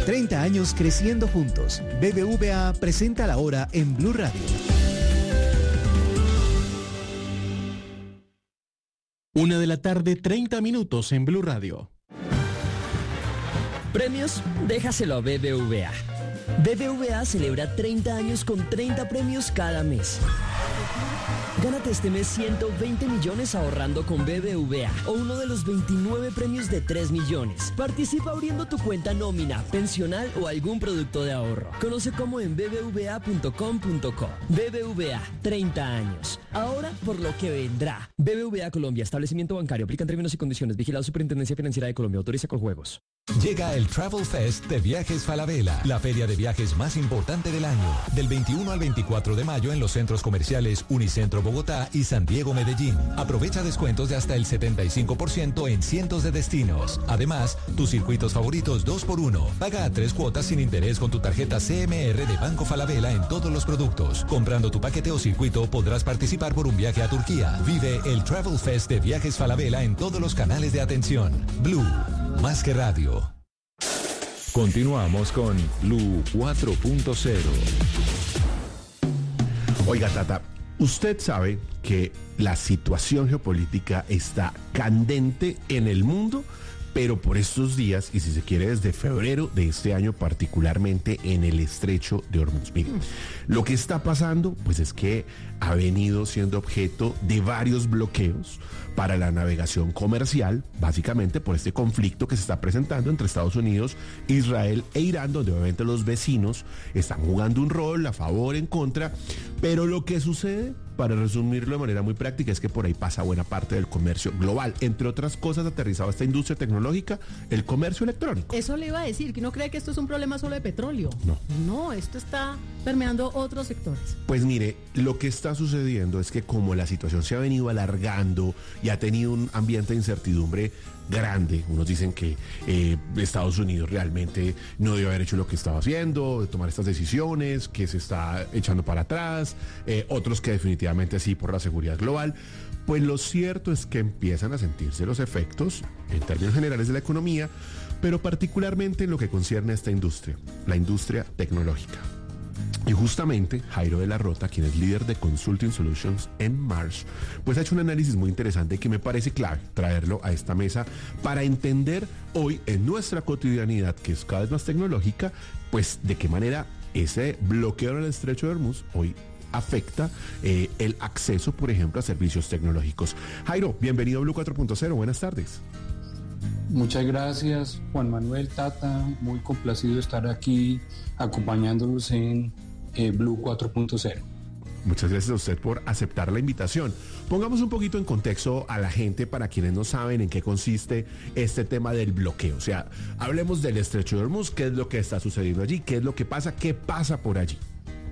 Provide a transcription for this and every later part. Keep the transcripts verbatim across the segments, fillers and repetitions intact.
treinta años creciendo juntos. B B V A presenta la hora en Blue Radio. Una de la tarde, treinta minutos en Blue Radio. Premios, déjaselo a B B V A. B B V A celebra treinta años con treinta premios cada mes. Gánate este mes ciento veinte millones ahorrando con B B V A o uno de los veintinueve premios de tres millones. Participa abriendo tu cuenta nómina, pensional o algún producto de ahorro. Conoce cómo en b b v a punto com punto co. B B V A, treinta años. Ahora por lo que vendrá. B B V A Colombia, establecimiento bancario. Aplican términos y condiciones. Vigilado Superintendencia Financiera de Colombia. Autoriza con juegos. Llega el Travel Fest de Viajes Falabella, la feria de viajes más importante del año. Del veintiuno al veinticuatro de mayo en los centros comerciales Unicentro Bogotá y San Diego Medellín. Aprovecha descuentos de hasta el setenta y cinco por ciento en cientos de destinos. Además, tus circuitos favoritos dos por uno. Paga a tres cuotas sin interés con tu tarjeta C M R de Banco Falabella en todos los productos. Comprando tu paquete o circuito podrás participar por un viaje a Turquía. Vive el Travel Fest de Viajes Falabella en todos los canales de atención. Blue, más que radio. Continuamos con Blue cuatro punto cero. Oiga, Tata, usted sabe que la situación geopolítica está candente en el mundo, pero por estos días, y si se quiere desde febrero de este año, particularmente en el estrecho de Hormuz. Miren, lo que está pasando, pues es que ha venido siendo objeto de varios bloqueos para la navegación comercial, básicamente por este conflicto que se está presentando entre Estados Unidos, Israel e Irán, donde obviamente los vecinos están jugando un rol a favor, en contra, pero lo que sucede, para resumirlo de manera muy práctica, es que por ahí pasa buena parte del comercio global, entre otras cosas aterrizado a esta industria tecnológica, el comercio electrónico. Eso le iba a decir, que no cree que esto es un problema solo de petróleo. No. No, esto está permeando otros sectores. Pues mire, lo que está sucediendo es que como la situación se ha venido alargando y ha tenido un ambiente de incertidumbre grande, unos dicen que eh, Estados Unidos realmente no debe haber hecho lo que estaba haciendo, de tomar estas decisiones, que se está echando para atrás, eh, otros que definitivamente sí por la seguridad global. Pues lo cierto es que empiezan a sentirse los efectos en términos generales de la economía, pero particularmente en lo que concierne a esta industria, la industria tecnológica. Y justamente Jairo de la Rota, quien es líder de Consulting Solutions en Marsh, pues ha hecho un análisis muy interesante que me parece clave traerlo a esta mesa para entender hoy en nuestra cotidianidad, que es cada vez más tecnológica, pues de qué manera ese bloqueo en el estrecho de Hormuz hoy afecta eh, el acceso, por ejemplo, a servicios tecnológicos. Jairo, bienvenido a Blue cuatro punto cero, buenas tardes. Muchas gracias, Juan Manuel, Tata, muy complacido de estar aquí acompañándolos en eh, Blue cuatro punto cero. Muchas gracias a usted por aceptar la invitación. Pongamos un poquito en contexto a la gente para quienes no saben en qué consiste este tema del bloqueo. O sea, hablemos del estrecho de Hormuz, qué es lo que está sucediendo allí, qué es lo que pasa, qué pasa por allí.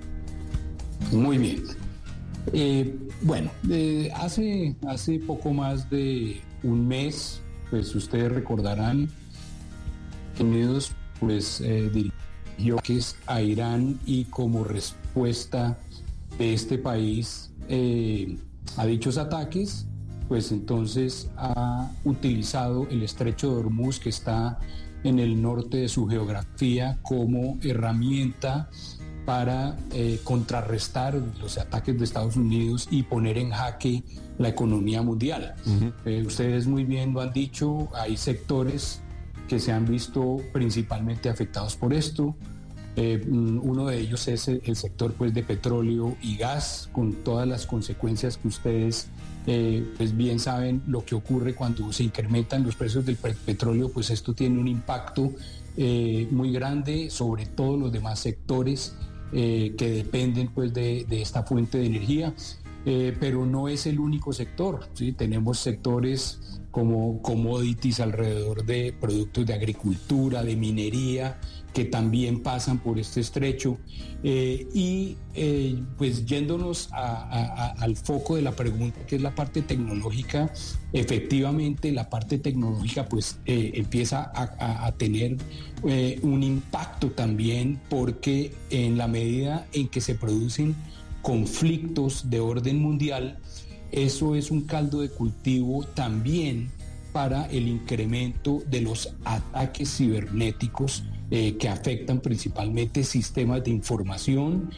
Muy bien. Eh, bueno, eh, hace, hace poco más de un mes, pues ustedes recordarán, Estados Unidos pues eh, dirigió ataques a Irán y como respuesta de este país eh, a dichos ataques, pues entonces ha utilizado el estrecho de Hormuz, que está en el norte de su geografía, como herramienta para eh, contrarrestar los ataques de Estados Unidos y poner en jaque la economía mundial. Uh-huh. Eh, ustedes muy bien lo han dicho, hay sectores que se han visto principalmente afectados por esto. Eh, uno de ellos es el, el sector pues, de petróleo y gas, con todas las consecuencias que ustedes eh, pues bien saben lo que ocurre cuando se incrementan los precios del petróleo, pues esto tiene un impacto eh, muy grande sobre todos los demás sectores Eh, que dependen pues de, de esta fuente de energía, eh, pero no es el único sector, ¿sí? Tenemos sectores como commodities alrededor de productos de agricultura, de minería, que también pasan por este estrecho, eh, y eh, pues yéndonos a, a, a, al foco de la pregunta, que es la parte tecnológica, efectivamente la parte tecnológica pues eh, empieza a, a, a tener eh, un impacto también, porque en la medida en que se producen conflictos de orden mundial, eso es un caldo de cultivo también para el incremento de los ataques cibernéticos eh, que afectan principalmente sistemas de información,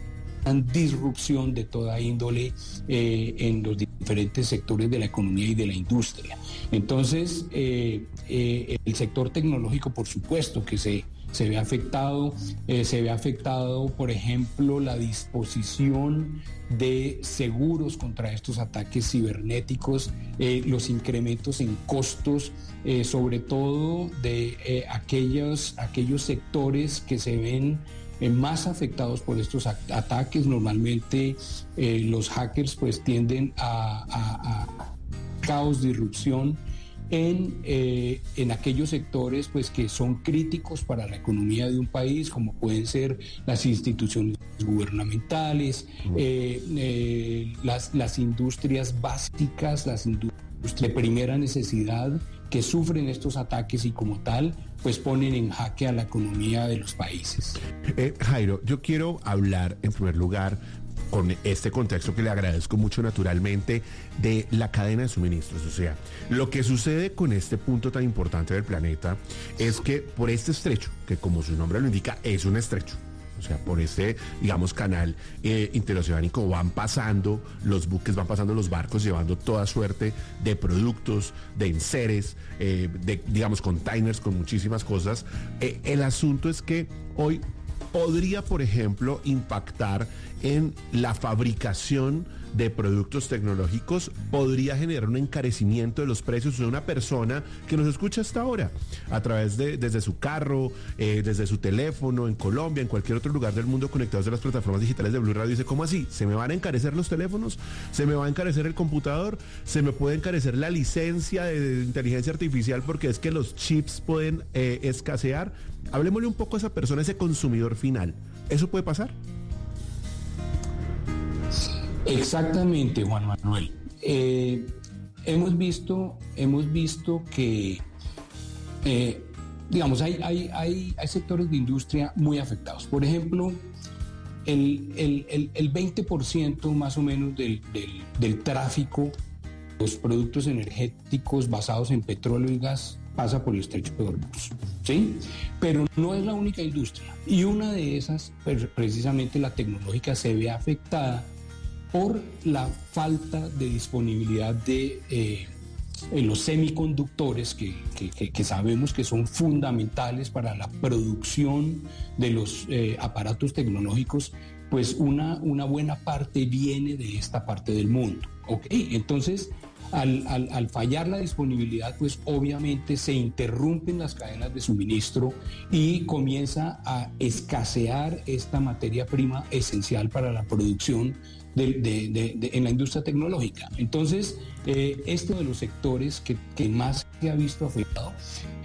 disrupción de toda índole eh, en los diferentes sectores de la economía y de la industria. Entonces, eh, eh, el sector tecnológico, por supuesto, que se, se ve afectado, eh, se ve afectado, por ejemplo, la disposición de seguros contra estos ataques cibernéticos, eh, los incrementos en costos, eh, sobre todo de eh, aquellos, aquellos sectores que se ven más afectados por estos ataques. Normalmente eh, los hackers pues tienden a, a, a caos, disrupción en, eh, en aquellos sectores pues que son críticos para la economía de un país, como pueden ser las instituciones gubernamentales, eh, eh, las, las industrias básicas, las industrias de primera necesidad que sufren estos ataques y como tal pues ponen en jaque a la economía de los países. Eh, Jairo, yo quiero hablar en primer lugar, con este contexto que le agradezco mucho naturalmente, de la cadena de suministros. O sea, lo que sucede con este punto tan importante del planeta es que por este estrecho, que como su nombre lo indica, es un estrecho, o sea, por este, digamos, canal eh, interoceánico van pasando los buques, van pasando los barcos, llevando toda suerte de productos, de enseres, eh, de, digamos, containers con muchísimas cosas. Eh, el asunto es que hoy podría, por ejemplo, impactar en la fabricación de productos tecnológicos, podría generar un encarecimiento de los precios de una persona que nos escucha hasta ahora, a través de, desde su carro, eh, desde su teléfono, en Colombia, en cualquier otro lugar del mundo conectados a las plataformas digitales de Blue Radio. Dice, ¿cómo así? ¿Se me van a encarecer los teléfonos? ¿Se me va a encarecer el computador? ¿Se me puede encarecer la licencia de, de inteligencia artificial porque es que los chips pueden eh, escasear? Hablemosle un poco a esa persona, ese consumidor final. ¿Eso puede pasar? Exactamente, Juan Manuel. Eh, hemos visto, hemos visto que, eh, digamos, hay, hay, hay, hay sectores de industria muy afectados. Por ejemplo, el, el, el, el veinte por ciento más o menos del, del, del tráfico, los productos energéticos basados en petróleo y gas, pasa por el estrecho de Hormuz, ¿sí? Pero no es la única industria. Y una de esas, precisamente la tecnológica, se ve afectada por la falta de disponibilidad de eh, los semiconductores que, que, que sabemos que son fundamentales para la producción de los eh, aparatos tecnológicos. Pues una, una buena parte viene de esta parte del mundo, ¿ok? Entonces, Al, al, al fallar la disponibilidad, pues obviamente se interrumpen las cadenas de suministro y comienza a escasear esta materia prima esencial para la producción de, de, de, de, en la industria tecnológica. Entonces, eh, este de los sectores que, que más se ha visto afectado,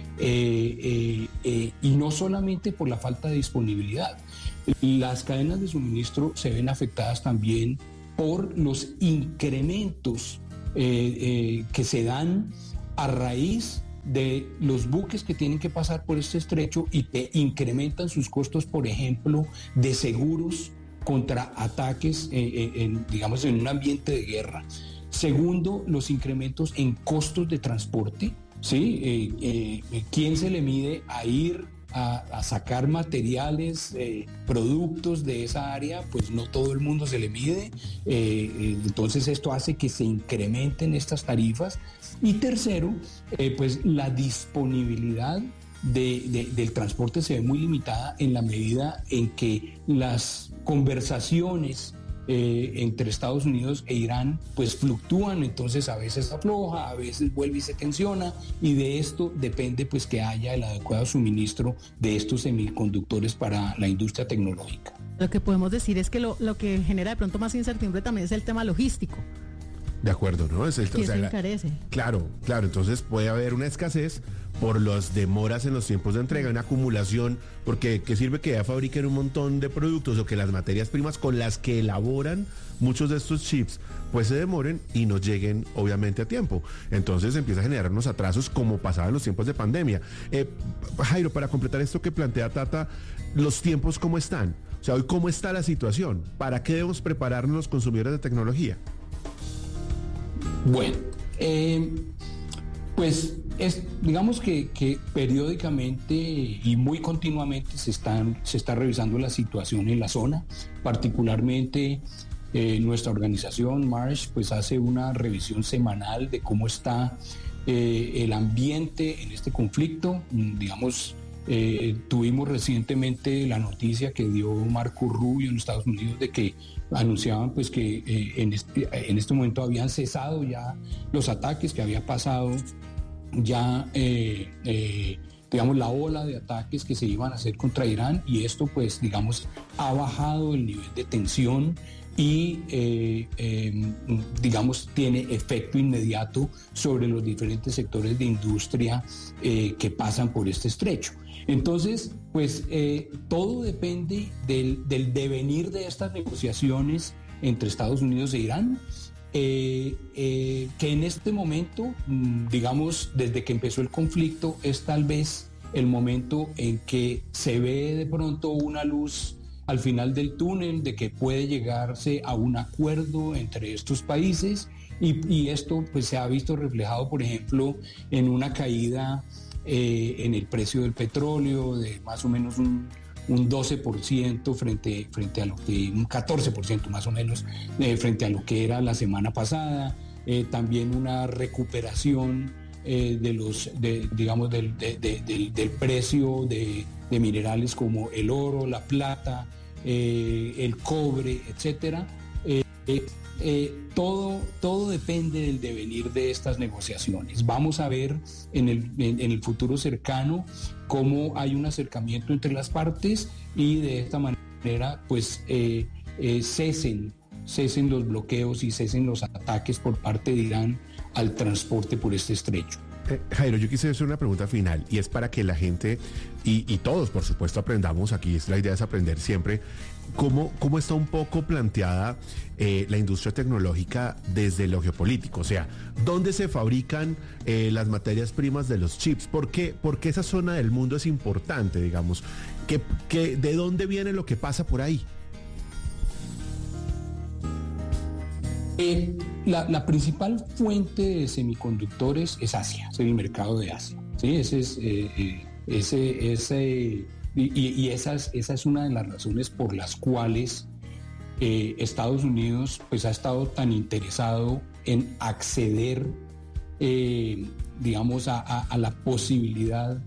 eh, eh, eh, y no solamente por la falta de disponibilidad, las cadenas de suministro se ven afectadas también por los incrementos Eh, eh, que se dan a raíz de los buques que tienen que pasar por este estrecho y que incrementan sus costos, por ejemplo, de seguros contra ataques, eh, eh, en, digamos, en un ambiente de guerra. Segundo, los incrementos en costos de transporte, ¿sí? Eh, eh, ¿Quién se le mide a ir A, a sacar materiales, eh, productos de esa área? Pues no todo el mundo se le mide, eh, entonces esto hace que se incrementen estas tarifas. Y tercero, eh, pues la disponibilidad de, de, del transporte se ve muy limitada en la medida en que las conversaciones Eh, entre Estados Unidos e Irán pues fluctúan, entonces a veces afloja, a veces vuelve y se tensiona, y de esto depende pues que haya el adecuado suministro de estos semiconductores para la industria tecnológica. Lo que podemos decir es que lo, lo que genera de pronto más incertidumbre también es el tema logístico. De acuerdo, ¿no? Es el, que o sea, eso la, encarece. Claro, claro, entonces puede haber una escasez por las demoras en los tiempos de entrega, una acumulación, porque ¿qué sirve que ya fabriquen un montón de productos o que las materias primas con las que elaboran muchos de estos chips pues se demoren y no lleguen obviamente a tiempo? Entonces empieza a generar unos atrasos como pasaba en los tiempos de pandemia. Eh, Jairo, para completar esto que plantea Tata, los tiempos ¿cómo están? O sea, hoy ¿cómo está la situación? ¿Para qué debemos prepararnos los consumidores de tecnología? Bueno, eh, Pues es, digamos que, que periódicamente y muy continuamente se, están, se está revisando la situación en la zona, particularmente eh, nuestra organización Marsh pues hace una revisión semanal de cómo está eh, el ambiente en este conflicto. Digamos, eh, tuvimos recientemente la noticia que dio Marco Rubio en los Estados Unidos de que anunciaban pues que eh, en, este, en este momento habían cesado ya los ataques, que había pasado ya eh, eh, digamos la ola de ataques que se iban a hacer contra Irán, y esto pues digamos ha bajado el nivel de tensión y eh, eh, digamos tiene efecto inmediato sobre los diferentes sectores de industria eh, que pasan por este estrecho. Entonces, pues eh, todo depende del, del devenir de estas negociaciones entre Estados Unidos e Irán, eh, eh, que en este momento, digamos, desde que empezó el conflicto, es tal vez el momento en que se ve de pronto una luz al final del túnel, de que puede llegarse a un acuerdo entre estos países, y, y esto pues se ha visto reflejado, por ejemplo, en una caída Eh, en el precio del petróleo de más o menos un, un doce por ciento frente, frente a lo que, un catorce por ciento más o menos, eh, frente a lo que era la semana pasada. Eh, también una recuperación eh, de los, de, digamos, del, de, de, del, del precio de, de minerales como el oro, la plata, eh, el cobre, etcétera. Eh, eh, Eh, todo, todo depende del devenir de estas negociaciones. Vamos a ver en el, en, en el futuro cercano cómo hay un acercamiento entre las partes y de esta manera pues eh, eh, cesen, cesen los bloqueos y cesen los ataques por parte de Irán al transporte por este estrecho. Eh, Jairo, yo quise hacer una pregunta final, y es para que la gente y, y todos, por supuesto, aprendamos. Aquí es, la idea es aprender siempre. ¿Cómo, cómo está un poco planteada eh, la industria tecnológica desde lo geopolítico? O sea, ¿dónde se fabrican eh, las materias primas de los chips? ¿Por qué, por qué esa zona del mundo es importante, digamos? ¿Qué, qué, ¿De dónde viene lo que pasa por ahí? Eh, la, la principal fuente de semiconductores es Asia, es el mercado de Asia. ¿Sí? Ese es, eh, eh, ese, ese, y, y esa, es, esa es una de las razones por las cuales eh, Estados Unidos pues, ha estado tan interesado en acceder, eh, digamos, a, a, a la posibilidad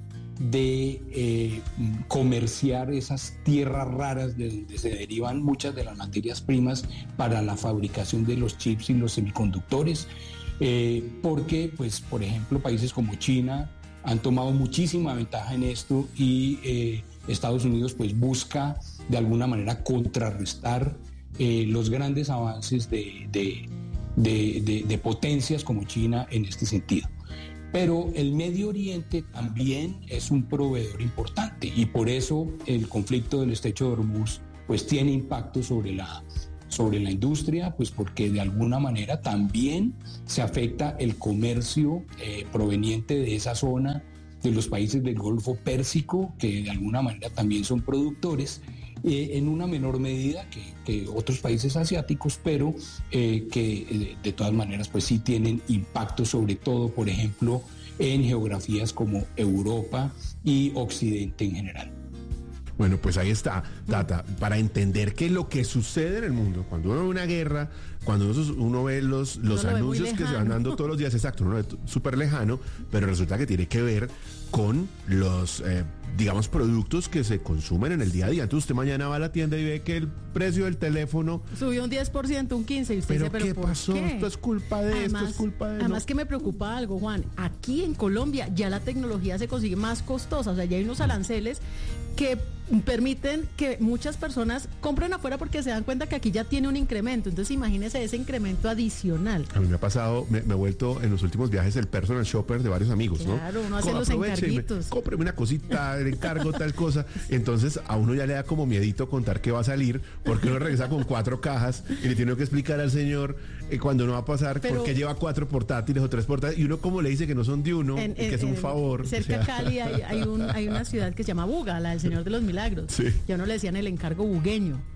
de eh, comerciar esas tierras raras de donde se derivan muchas de las materias primas para la fabricación de los chips y los semiconductores, eh, porque, pues, por ejemplo, países como China han tomado muchísima ventaja en esto, y eh, Estados Unidos pues busca de alguna manera contrarrestar eh, los grandes avances de, de, de, de, de potencias como China en este sentido. Pero el Medio Oriente también es un proveedor importante, y por eso el conflicto del estrecho de Hormuz pues tiene impacto sobre la, sobre la industria, pues porque de alguna manera también se afecta el comercio eh, proveniente de esa zona, de los países del Golfo Pérsico, que de alguna manera también son productores, eh, en una menor medida que, que otros países asiáticos, pero eh, que eh, de todas maneras pues sí tienen impacto, sobre todo, por ejemplo, en geografías como Europa y Occidente en general. Bueno, pues ahí está, Tata, para entender que lo que sucede en el mundo, cuando uno ve una guerra, cuando uno, uno ve los, los no anuncios que se van dando todos los días, exacto, uno lo ve súper lejano, pero resulta que tiene que ver con los, eh, digamos, productos que se consumen en el día a día. Entonces usted mañana va a la tienda y ve que el precio del teléfono subió un diez por ciento, un quince por ciento, y usted ¿pero dice, ¿pero qué por pasó? qué? Esto es culpa de además, esto, es culpa de... Además no. que me preocupa algo, Juan, aquí en Colombia ya la tecnología se consigue más costosa, o sea, ya hay unos aranceles que permiten que muchas personas compren afuera porque se dan cuenta que aquí ya tiene un incremento. Entonces imagínese ese incremento adicional. A mí me ha pasado, me, me he vuelto en los últimos viajes el personal shopper de varios amigos, ¿no? Claro, uno hace Como los aproveche y me- encarguitos. Cómpreme una cosita, le encargo tal cosa. Entonces a uno ya le da como miedito contar que va a salir, porque uno regresa con cuatro cajas y le tiene que explicar al señor eh, cuando no va a pasar, Pero- porque lleva cuatro portátiles o tres portátiles, y uno como le dice que no son de uno, En- y que en- es un en- favor. Cerca o sea. a Cali hay, hay, un, hay una ciudad que se llama Buga, la del Señor de los Milagros. Sí. Ya uno le decían el encargo bugueño.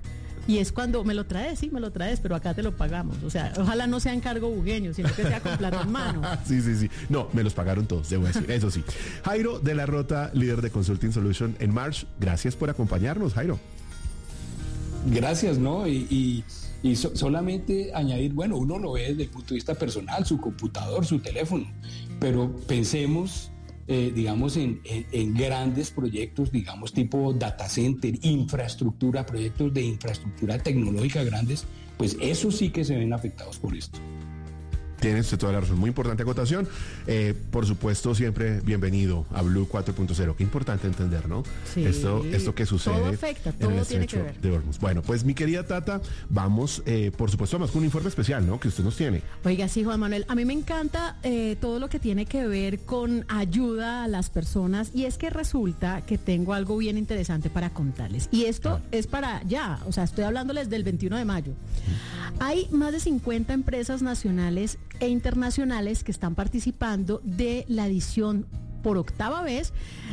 Y es cuando me lo traes, sí, me lo traes, pero acá te lo pagamos. O sea, ojalá no sea encargo bugueño, sino que sea con plata en mano. Sí, sí, sí. No, me los pagaron todos, debo decir, eso sí. Jairo de la Rota, líder de Consulting Solution en March, gracias por acompañarnos, Jairo. Gracias, ¿no? Y, y, y so, solamente añadir, bueno, uno lo ve desde el punto de vista personal, su computador, su teléfono, pero pensemos... Eh, digamos, en, en, en grandes proyectos, digamos, tipo data center, infraestructura, proyectos de infraestructura tecnológica grandes, pues eso sí que se ven afectados por esto. Tiene usted toda la razón, muy importante acotación. Eh, por supuesto, siempre bienvenido a Blue cuatro punto cero. Qué importante entender, ¿no? Sí, esto, esto que sucede todo afecta, todo en el tiene estrecho que ver. de Hormuz. Bueno, pues mi querida Tata, vamos, eh, por supuesto, más con un informe especial, ¿no? Que usted nos tiene. Oiga, sí, Juan Manuel, a mí me encanta eh, todo lo que tiene que ver con ayuda a las personas, y es que resulta que tengo algo bien interesante para contarles. Y esto ah. es para ya, o sea, estoy hablándoles del veintiuno de mayo. Hay más de cincuenta empresas nacionales e internacionales que están participando de la edición por octava vez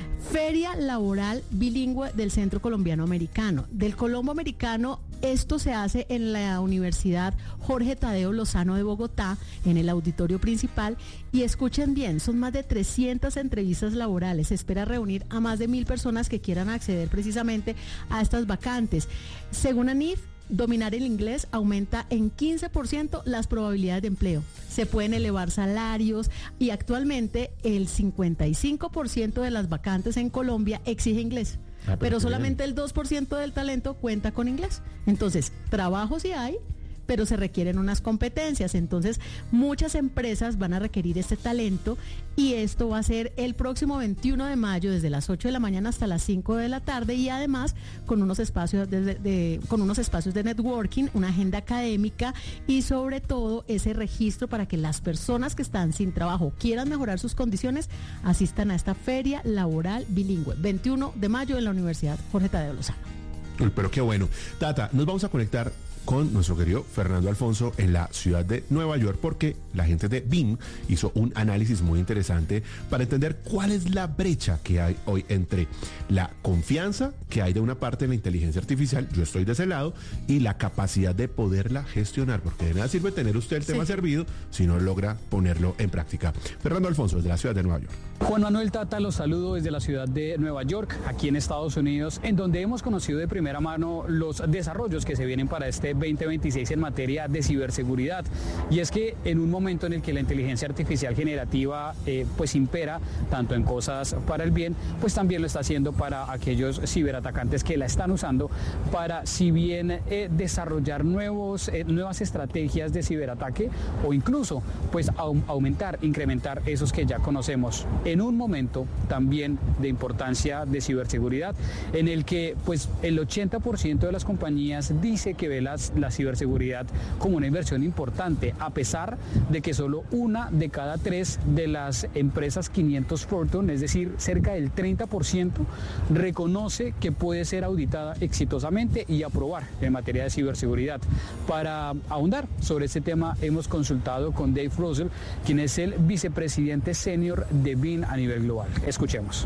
Feria Laboral Bilingüe del Centro Colombiano Americano. Del Colombo Americano, esto se hace en la Universidad Jorge Tadeo Lozano de Bogotá, en el auditorio principal, y escuchen bien, son más de trescientas entrevistas laborales. Se espera reunir a más de mil personas que quieran acceder precisamente a estas vacantes. Según ANIF, dominar el inglés aumenta en quince por ciento las probabilidades de empleo. Se pueden elevar salarios y actualmente el cincuenta y cinco por ciento de las vacantes en Colombia exige inglés. Ah, pero pero solamente bien. El dos por ciento del talento cuenta con inglés. Entonces, trabajo sí hay, pero se requieren unas competencias. Entonces, muchas empresas van a requerir este talento, y esto va a ser el próximo veintiuno de mayo desde las ocho de la mañana hasta las cinco de la tarde, y además con unos espacios de, de, de, con unos espacios de networking, una agenda académica y sobre todo ese registro para que las personas que están sin trabajo, quieran mejorar sus condiciones, asistan a esta Feria Laboral Bilingüe, veintiuno de mayo en la Universidad Jorge Tadeo Lozano. Pero qué bueno. Tata, nos vamos a conectar con nuestro querido Fernando Alfonso en la ciudad de Nueva York, porque la gente de B I M hizo un análisis muy interesante para entender cuál es la brecha que hay hoy entre la confianza que hay de una parte de la inteligencia artificial, yo estoy de ese lado, y la capacidad de poderla gestionar, porque de nada sirve tener usted el tema sí. servido si no logra ponerlo en práctica. Fernando Alfonso, desde la ciudad de Nueva York. Juan Manuel, Tata, los saludo desde la ciudad de Nueva York, aquí en Estados Unidos, en donde hemos conocido de primera mano los desarrollos que se vienen para este veinte veintiséis en materia de ciberseguridad. Y es que en un momento en el que la inteligencia artificial generativa eh, pues impera tanto en cosas para el bien, pues también lo está haciendo para aquellos ciberatacantes que la están usando para, si bien eh, desarrollar nuevos, eh, nuevas estrategias de ciberataque, o incluso pues au- aumentar, incrementar esos que ya conocemos. En un momento también de importancia de ciberseguridad, en el que pues el ochenta por ciento de las compañías dice que ve las, la ciberseguridad como una inversión importante, a pesar de que solo una de cada tres de las empresas quinientos Fortune, es decir, cerca del treinta por ciento, reconoce que puede ser auditada exitosamente y aprobar en materia de ciberseguridad. Para ahondar sobre este tema hemos consultado con Dave Russell, quien es el vicepresidente senior de B I M a nivel global. Escuchemos.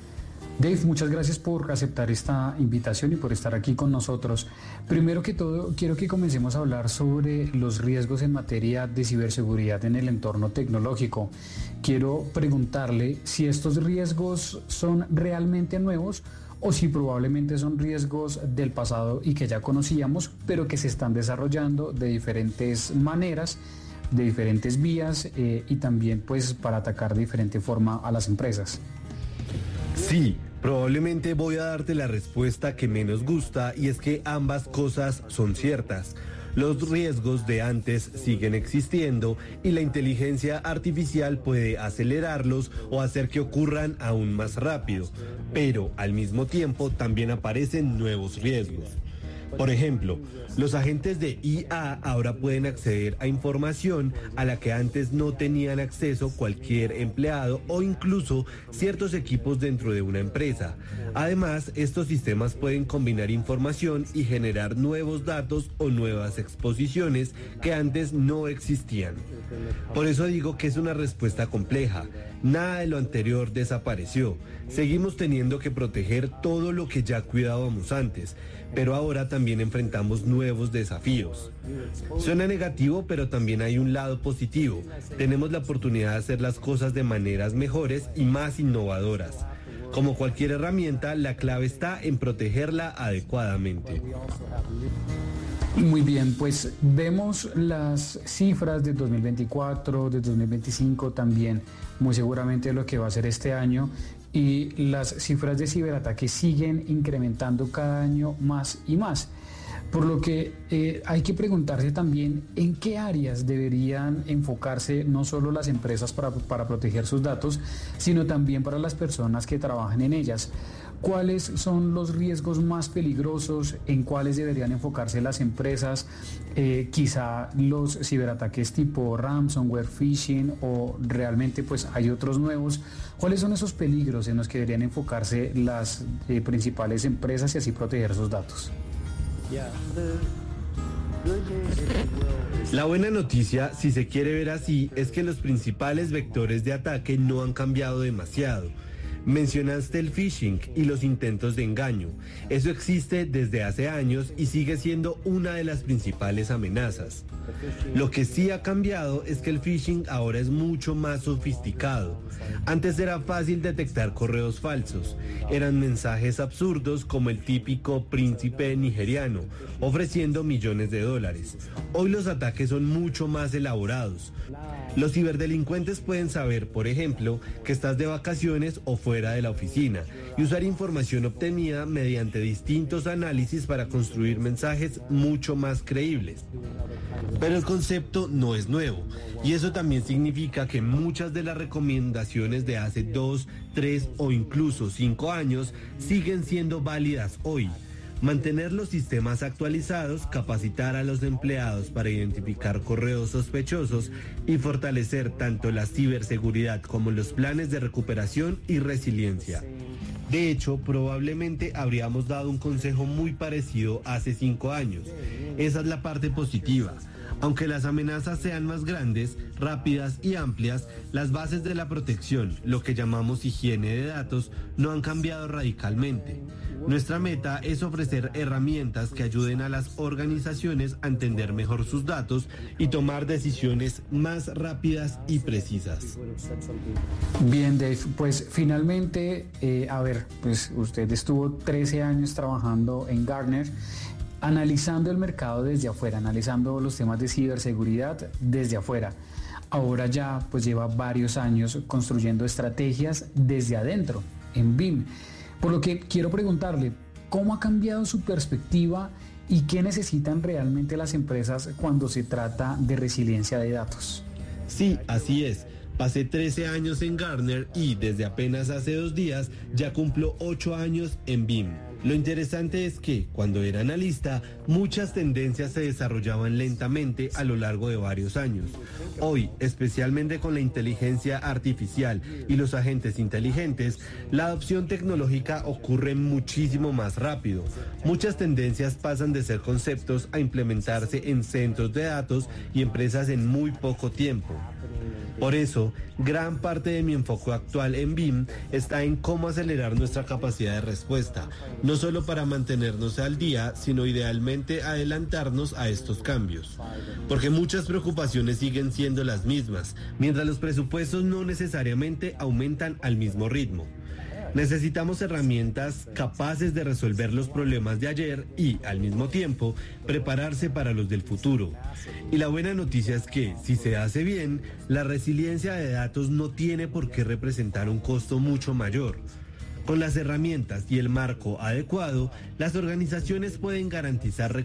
Dave, muchas gracias por aceptar esta invitación y por estar aquí con nosotros. Primero que todo, quiero que comencemos a hablar sobre los riesgos en materia de ciberseguridad en el entorno tecnológico. Quiero preguntarle si estos riesgos son realmente nuevos o si probablemente son riesgos del pasado y que ya conocíamos, pero que se están desarrollando de diferentes maneras, de diferentes vías eh, y también pues para atacar de diferente forma a las empresas. Sí, probablemente voy a darte la respuesta que menos gusta, y es que ambas cosas son ciertas. Los riesgos de antes siguen existiendo y la inteligencia artificial puede acelerarlos o hacer que ocurran aún más rápido, pero al mismo tiempo también aparecen nuevos riesgos. Por ejemplo, los agentes de I A ahora pueden acceder a información a la que antes no tenían acceso cualquier empleado o incluso ciertos equipos dentro de una empresa. Además, estos sistemas pueden combinar información y generar nuevos datos o nuevas exposiciones que antes no existían. Por eso digo que es una respuesta compleja. Nada de lo anterior desapareció. Seguimos teniendo que proteger todo lo que ya cuidábamos antes, pero ahora también enfrentamos nuevos desafíos. Suena negativo, pero también hay un lado positivo. Tenemos la oportunidad de hacer las cosas de maneras mejores y más innovadoras. Como cualquier herramienta, la clave está en protegerla adecuadamente. Muy bien, pues vemos las cifras de dos mil veinticuatro, de dos mil veinticinco también, muy seguramente lo que va a ser este año, y las cifras de ciberataques siguen incrementando cada año más y más. Por lo que eh, hay que preguntarse también en qué áreas deberían enfocarse no solo las empresas para, para proteger sus datos, sino también para las personas que trabajan en ellas. ¿Cuáles son los riesgos más peligrosos? ¿En cuáles deberían enfocarse las empresas? Eh, quizá los ciberataques tipo ransomware, phishing, o realmente pues hay otros nuevos. ¿Cuáles son esos peligros en los que deberían enfocarse las eh, principales empresas y así proteger sus datos? La buena noticia, si se quiere ver así, es que los principales vectores de ataque no han cambiado demasiado. Mencionaste el phishing y los intentos de engaño. Eso existe desde hace años y sigue siendo una de las principales amenazas. Lo que sí ha cambiado es que el phishing ahora es mucho más sofisticado. Antes era fácil detectar correos falsos. Eran mensajes absurdos como el típico príncipe nigeriano, ofreciendo millones de dólares. Hoy los ataques son mucho más elaborados. Los ciberdelincuentes pueden saber, por ejemplo, que estás de vacaciones o fuera de la oficina y usar información obtenida mediante distintos análisis para construir mensajes mucho más creíbles. Pero el concepto no es nuevo y eso también significa que muchas de las recomendaciones de hace dos, tres o incluso cinco años siguen siendo válidas hoy. Mantener los sistemas actualizados, capacitar a los empleados para identificar correos sospechosos y fortalecer tanto la ciberseguridad como los planes de recuperación y resiliencia. De hecho, probablemente habríamos dado un consejo muy parecido hace cinco años. Esa es la parte positiva. Aunque las amenazas sean más grandes, rápidas y amplias, las bases de la protección, lo que llamamos higiene de datos, no han cambiado radicalmente. Nuestra meta es ofrecer herramientas que ayuden a las organizaciones a entender mejor sus datos y tomar decisiones más rápidas y precisas. Bien, Dave, pues finalmente, eh, a ver, pues usted estuvo trece años trabajando en Gartner, analizando el mercado desde afuera, analizando los temas de ciberseguridad desde afuera. Ahora ya pues lleva varios años construyendo estrategias desde adentro, en B I M. Por lo que quiero preguntarle, ¿cómo ha cambiado su perspectiva y qué necesitan realmente las empresas cuando se trata de resiliencia de datos? Sí, así es. Pasé trece años en Gartner y desde apenas hace dos días ya cumplo ocho años en B I M. Lo interesante es que, cuando era analista, muchas tendencias se desarrollaban lentamente a lo largo de varios años. Hoy, especialmente con la inteligencia artificial y los agentes inteligentes, la adopción tecnológica ocurre muchísimo más rápido. Muchas tendencias pasan de ser conceptos a implementarse en centros de datos y empresas en muy poco tiempo. Por eso, gran parte de mi enfoque actual en B I M está en cómo acelerar nuestra capacidad de respuesta, no solo para mantenernos al día, sino idealmente adelantarnos a estos cambios. Porque muchas preocupaciones siguen siendo las mismas, mientras los presupuestos no necesariamente aumentan al mismo ritmo. Necesitamos herramientas capaces de resolver los problemas de ayer y, al mismo tiempo, prepararse para los del futuro. Y la buena noticia es que, si se hace bien, la resiliencia de datos no tiene por qué representar un costo mucho mayor. Con las herramientas y el marco adecuado, las organizaciones pueden garantizar